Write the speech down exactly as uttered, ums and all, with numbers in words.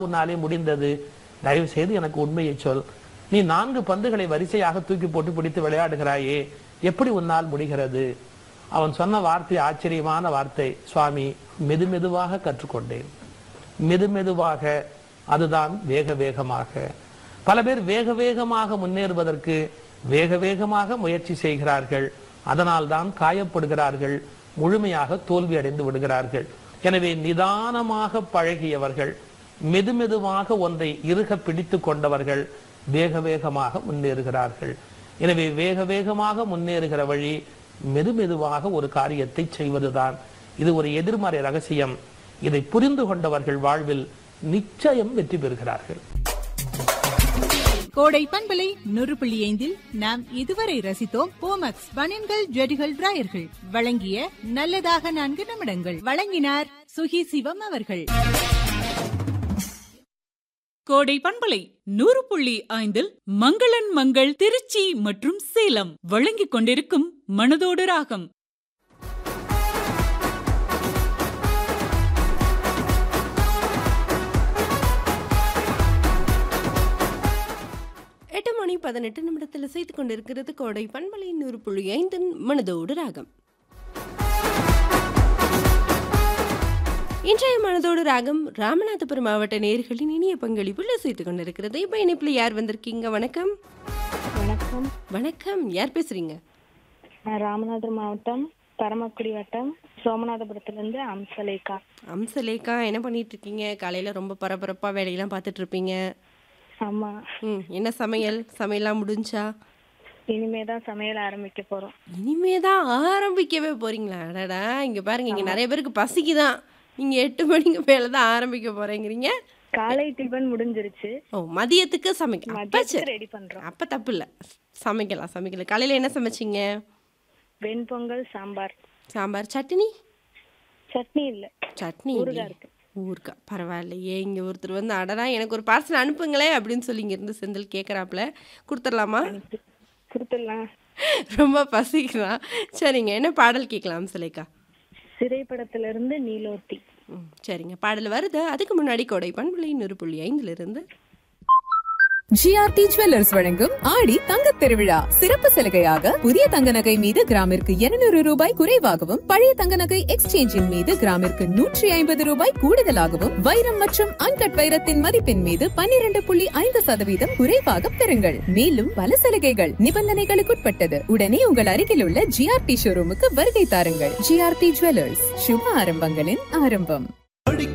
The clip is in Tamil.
உன்னாலே முடிந்தது, தயவு செய்து எனக்கு உண்மையை சொல். நீ நான்கு பந்துகளை வரிசையாக தூக்கி போட்டு பிடித்து விளையாடுகிறாயே, எப்படி உன்னால் முடிகிறது? அவன் சொன்ன வார்த்தை ஆச்சரியமான வார்த்தை. சுவாமி, மெது மெதுவாக கற்றுக்கொண்டேன். மெது மெதுவாக, அதுதான் வேக வேகமாக. பல பேர் வேக வேகமாக முன்னேறுவதற்கு வேக வேகமாக முயற்சி செய்கிறார்கள். அதனால் தான் காயப்படுகிறார்கள், முழுமையாக தோல்வி அடைந்து விடுகிறார்கள். எனவே நிதானமாக பழகியவர்கள், மெது மெதுவாக ஒன்றை இறுக பிடித்து கொண்டவர்கள் வேக வேகமாக முன்னேறுகிறார்கள். எனவே வேக வேகமாக முன்னேறுகிற வழி மெது மெதுவாக ஒரு காரியத்தை செய்வதுதான். இது ஒரு எதிர்மறை ரகசியம். இதை புரிந்து கொண்டவர்கள் வாழ்வில் நிச்சயம் வெற்றி பெறுகிறார்கள். கோடை பண்பலை நூறு புள்ளி ஐந்தில் நாம் இதுவரை ரசித்தோம் போமக்ஸ் பனியன்கள் ஜெடிகள் டிராயர்கள் வழங்கிய நல்லதாக நான்கு நிமிடங்கள். வழங்கினார் சுகி சிவம் அவர்கள். கோடை பண்பலை நூறு புள்ளி ஐந்தில் மங்களன் மங்கள் திருச்சி மற்றும் சேலம் வழங்கிக் கொண்டிருக்கும் மனதோடு ராகம். எட்டு மணி பதினெட்டு நிமிடத்தில் செய்து கொண்டிருக்கிறது கோடை பண்பலை நூறு புள்ளி ஐந்து மனதோடு ராகம். இன்றைய மனதோடு ராகம் ராமநாதபுரம் மாவட்ட நேயர்களின் இனிய பங்களிப்புல செய்து கொண்டிருக்கிறது. இப்போ இணைப்பில் யார் வந்திருக்கீங்க? வணக்கம். வணக்கம். வணக்கம், யார் பேசுறீங்க? நான் ராமநாதபுரம் மாவட்டம் பரமக்குடி வட்டம் சோமநாதபுரத்துலேருந்து அம்சலேகா. அம்சலேகா, என்ன பண்ணிட்டு இருக்கீங்க? காலையில ரொம்ப பரபரப்பா வேலையெல்லாம் பார்த்துட்டு இருப்பீங்க. ஆமா. ம் என்ன சமையல்? சமையல்லாம் முடிஞ்சா? இனிமேதான் சமையல் ஆரம்பிக்க போறோம். இனிமேதான் ஆரம்பிக்கவே போறீங்களா? அடடா, இங்க பாருங்க, இங்க நிறைய பேருக்கு பசிக்குதான். நீங்க எட்டு மணிக்கு மேல தான் ஆரம்பிக்க போறேங்கிறீங்க. காலை டிபன் முடிஞ்சிருச்சு. ஓ, மதியத்துக்கு சமைக்க ரெடி பண்றோம். அப்ப தப்பு இல்ல, சமைக்கலாம் சமைக்கலாம். காலையில என்ன சமைச்சிங்க? வெண்பொங்கல், சாம்பார். சாம்பார், சட்னி? சட்னி இல்ல, சட்னி ஊறுகாய் இருக்கு. ஊறுகாய், பரவாயில்லையே. இங்க ஒருத்தர் வந்து அடடா எனக்கு ஒரு பார்சல் அனுப்புங்களே அப்படின்னு சொல்லி இங்க இருந்து செந்தில் கேட்கறாப்ல. கொடுத்துடலாமா? கொடுத்துடலாம். ரொம்ப பசிக்கலாம். சரிங்க, என்ன பாடல் கேட்கலாம் சுலேகா? திரைப்படத்துல இருந்து நீலோத்தி. ம் சரிங்க, பாடல் வருது. அதுக்கு முன்னாடி கோடை பண்பலை நூறு புள்ளி ஐந்துல இருந்து ஜிஆர்டி ஜுவல்லர்ஸ் வழங்கும் ஆடி தங்கத் திருவிழா சிறப்பு சலுகையாக புதிய தங்க நகை மீது கிராமிற்கு இருநூறு ரூபாய் குறைவாகவும், பழைய தங்க நகை எக்ஸ்சேஞ்சின் மீது கிராமிற்கு நூற்றி ஐம்பது ரூபாய் கூடுதலாகவும், வைரம் மற்றும் அன்கட் வைரத்தின் மதிப்பின் மீது பன்னிரண்டு புள்ளி ஐந்து சதவீதம் குறைவாக பெறுங்கள். மேலும் பல சலுகைகள் நிபந்தனைகளுக்குட்பட்டது. உடனே உங்கள் அருகில் உள்ள ஜிஆர்டி ஷோரூமுக்கு வருகை தாருங்கள். ஜிஆர்டி ஜுவல்லர்ஸ், சுப ஆரம்பங்களின் ஆரம்பம்.